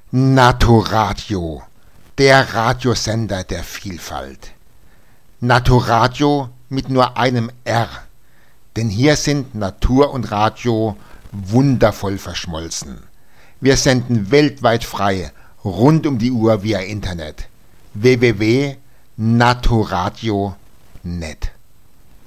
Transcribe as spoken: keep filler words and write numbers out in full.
Naturadio, der Radiosender der Vielfalt. Naturadio mit nur einem R, denn hier sind Natur und Radio wundervoll verschmolzen. Wir senden weltweit frei, rund um die Uhr via Internet. w w w punkt naturadio punkt net